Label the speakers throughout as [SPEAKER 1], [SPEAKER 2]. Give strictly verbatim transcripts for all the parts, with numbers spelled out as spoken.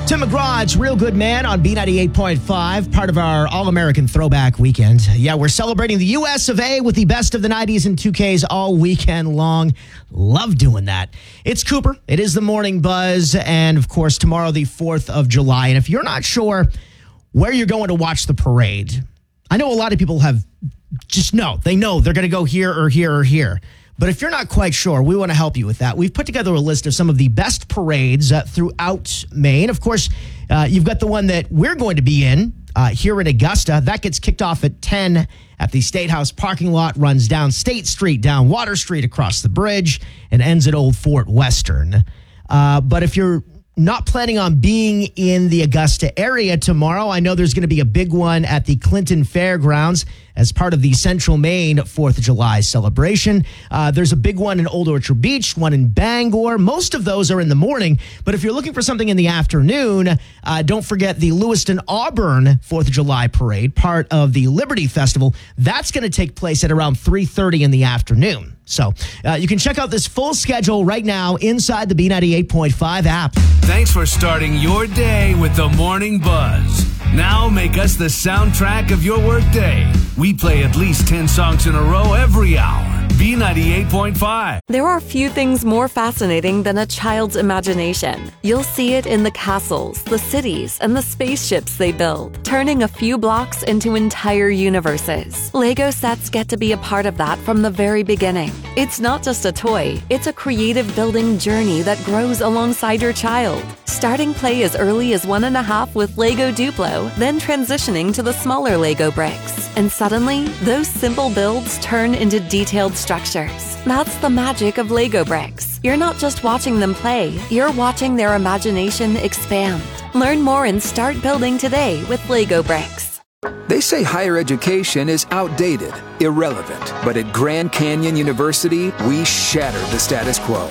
[SPEAKER 1] Tim McGraw, it's Real Good Man on B ninety-eight point five, part of our All-American Throwback Weekend. Yeah, we're celebrating the U S of A with the best of the nineties and two Ks all weekend long. Love doing that. It's Cooper. It is the Morning Buzz, and of course, tomorrow, the fourth of July. And if you're not sure where you're going to watch the parade, I know a lot of people have just know. They know they're going to go here or here or here. But if you're not quite sure, we want to help you with that. We've put together a list of some of the best parades uh, throughout Maine. Of course, uh, you've got the one that we're going to be in uh, here in Augusta. That gets kicked off at ten at the State House parking lot, runs down State Street, down Water Street, across the bridge, and ends at Old Fort Western. Uh, but if you're not planning on being in the Augusta area tomorrow, I know there's going to be a big one at the Clinton Fairgrounds as part of the Central Maine fourth of July celebration. Uh, there's a big one in Old Orchard Beach, one in Bangor. Most of those are in the morning, but if you're looking for something in the afternoon, uh, don't forget the Lewiston-Auburn fourth of July parade, part of the Liberty Festival. That's going to take place at around three thirty in the afternoon. So uh, you can check out this full schedule right now inside the B ninety-eight point five app.
[SPEAKER 2] Thanks for starting your day with the Morning Buzz. Now make us the soundtrack of your workday. We play at least ten songs in a row every hour. B ninety-eight point five.
[SPEAKER 3] There are few things more fascinating than a child's imagination. You'll see it in the castles, the cities, and the spaceships they build, turning a few blocks into entire universes. Lego sets get to be a part of that from the very beginning. It's not just a toy, it's a creative building journey that grows alongside your child. Starting play as early as one and a half with Lego Duplo, then transitioning to the smaller Lego bricks. And suddenly, those simple builds turn into detailed structures. That's the magic of Lego bricks. You're not just watching them play, you're watching their imagination expand. Learn more and start building today with Lego bricks.
[SPEAKER 4] They say higher education is outdated, irrelevant, but at Grand Canyon University, we shattered the status quo.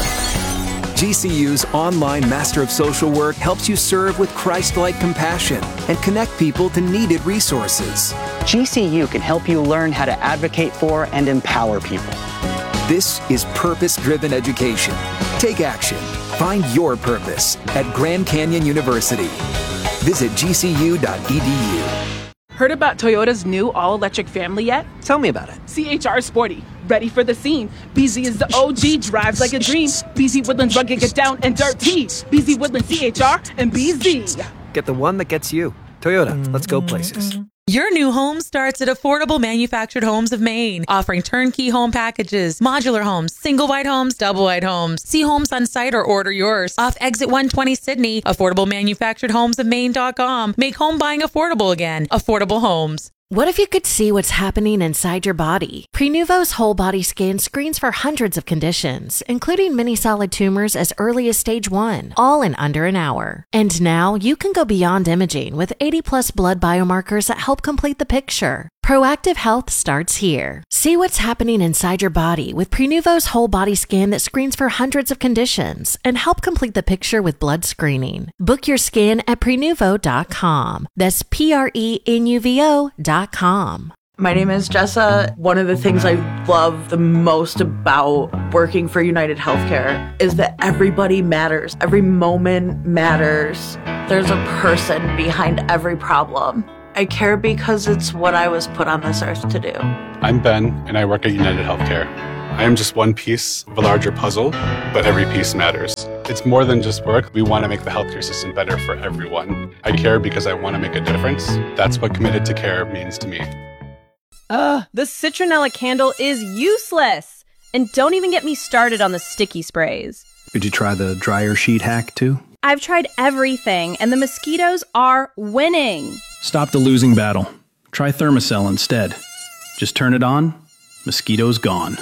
[SPEAKER 4] G C U's online Master of Social Work helps you serve with Christ-like compassion and connect people to needed resources.
[SPEAKER 5] G C U can help you learn how to advocate for and empower people.
[SPEAKER 4] This is purpose-driven education. Take action. Find your purpose at Grand Canyon University. Visit G C U dot E D U.
[SPEAKER 6] Heard about Toyota's new all-electric family yet?
[SPEAKER 5] Tell me about it.
[SPEAKER 6] C H R Sporty, ready for the scene. B Z is the O G, drives like a dream. B Z Woodlands rugged, get down and dirty. B Z Woodlands, C H R, and B Z.
[SPEAKER 7] Get the one that gets you. Toyota, let's go places.
[SPEAKER 8] Your new home starts at Affordable Manufactured Homes of Maine, offering turnkey home packages, modular homes, single wide homes, double wide homes. See homes on site or order yours. Off Exit one twenty Sydney, affordable manufactured homes of maine dot com. Make home buying affordable again. Affordable Homes.
[SPEAKER 9] What if you could see what's happening inside your body? Prenuvo's whole body scan screens for hundreds of conditions, including many solid tumors as early as stage one, all in under an hour. And now you can go beyond imaging with eighty plus blood biomarkers that help complete the picture. Proactive health starts here. See what's happening inside your body with Prenuvo's whole body scan that screens for hundreds of conditions and help complete the picture with blood screening. Book your scan at prenuvo dot com. That's P R E N U V O dot com.
[SPEAKER 10] My name is Jessa. One of the things I love the most about working for United Healthcare is that everybody matters. Every moment matters. There's a person behind every problem. I care because it's what I was put on this earth to do.
[SPEAKER 11] I'm Ben, and I work at United Healthcare. I am just one piece of a larger puzzle, but every piece matters. It's more than just work. We want to make the healthcare system better for everyone. I care because I want to make a difference. That's what committed to care means to me.
[SPEAKER 12] Ugh, the citronella candle is useless. And don't even get me started on the sticky sprays.
[SPEAKER 7] Did you try the dryer sheet hack too?
[SPEAKER 12] I've tried everything, and the mosquitoes are winning.
[SPEAKER 7] Stop the losing battle. Try Thermacell instead. Just turn it on, mosquitoes gone.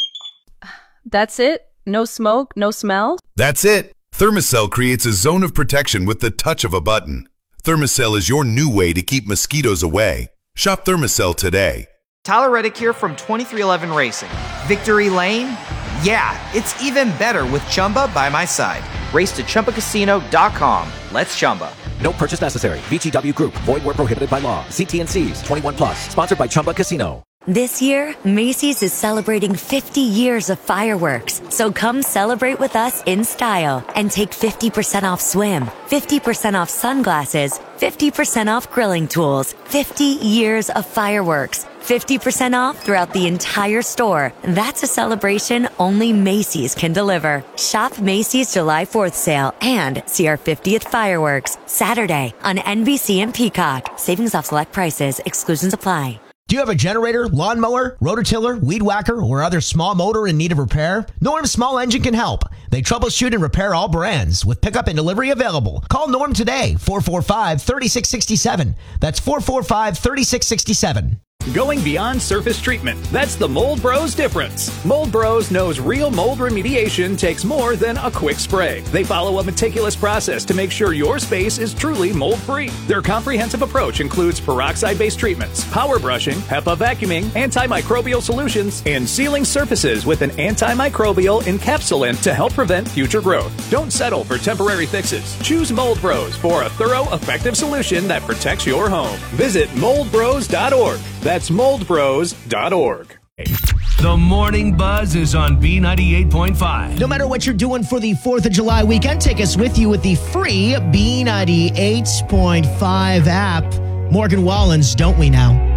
[SPEAKER 12] That's it? No smoke, no smell?
[SPEAKER 13] That's it. Thermacell creates a zone of protection with the touch of a button. Thermacell is your new way to keep mosquitoes away. Shop Thermacell today.
[SPEAKER 14] Tyler Reddick here from twenty-three eleven Racing. Victory Lane? Yeah, it's even better with Chumba by my side. Race to Chumba Casino dot com. Let's Chumba.
[SPEAKER 15] No purchase necessary. V G W Group. Void where prohibited by law. See T and C's. twenty-one plus. Sponsored by Chumba Casino. This year, Macy's is celebrating fifty years of fireworks. So come celebrate with us in style and take fifty percent off swim, fifty percent off sunglasses, fifty percent off grilling tools, fifty years of fireworks, fifty percent off throughout the entire store. That's a celebration only Macy's can deliver. Shop Macy's July fourth sale and see our fiftieth fireworks Saturday on N B C and Peacock. Savings off select prices. Exclusions apply.
[SPEAKER 1] Do you have a generator, lawnmower, rototiller, weed whacker, or other small motor in need of repair? Norm Small Engine can help. They troubleshoot and repair all brands with pickup and delivery available. Call Norm today, four four five, three six six seven. That's four four five, three six six seven.
[SPEAKER 16] Going beyond surface treatment. That's the Mold Bros difference. Mold Bros knows real mold remediation takes more than a quick spray. They follow a meticulous process to make sure your space is truly mold-free. Their comprehensive approach includes peroxide-based treatments, power brushing, HEPA vacuuming, antimicrobial solutions, and sealing surfaces with an antimicrobial encapsulant to help prevent future growth. Don't settle for temporary fixes. Choose Mold Bros for a thorough, effective solution that protects your home. Visit mold bros dot org. That's mold bros dot org.
[SPEAKER 2] The Morning Buzz is on B ninety-eight point five.
[SPEAKER 1] No matter what you're doing for the fourth of July weekend, take us with you with the free B ninety-eight point five app. Morgan Wallens, don't we now?